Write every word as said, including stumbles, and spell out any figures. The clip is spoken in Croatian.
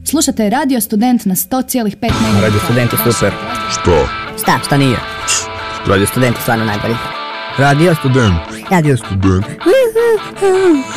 Slušate Radio Student na sto cijelih pet megaherca. Radio Student je super. Što? Šta, šta nije? Radio Student je stvarno najbolji. Radio Student. Radio Student.